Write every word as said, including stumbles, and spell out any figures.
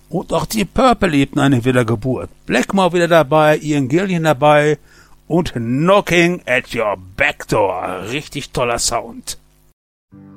Und auch die Purple lebten eine Wiedergeburt. Blackmore wieder dabei, Ian Gillan dabei und Knocking at Your Back Door. Richtig toller Sound.